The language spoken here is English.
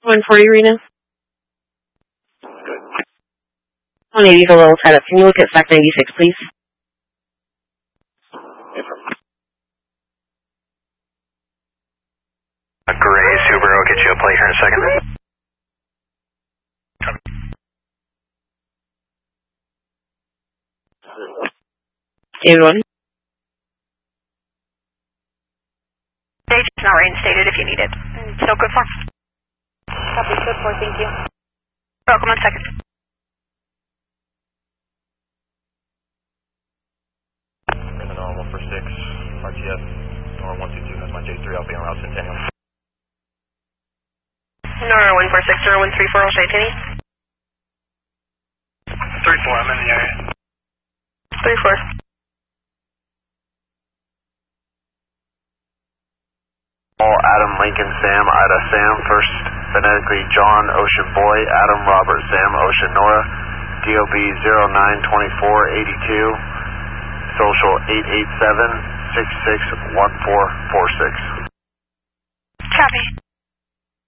140 Reno. 180 is a little tied up. Can you look at stack 96, please? Gray Subaru, I'll get you a plate here in a second. David 1. It's not reinstated if you need it. Still good for. Copy, good for, thank you. Welcome, 1 second. Normal 146, RTS, Nora 122, that's my J3, I'll be en route Centennial. Nora 146, Nora 134, I'll Centennial. 3-4, I'm in the area. 3-4. Adam Lincoln Sam, Ida Sam, first phonetically John Ocean Boy, Adam Robert Sam Ocean Nora, DOB 092482, social 887-661446. Copy.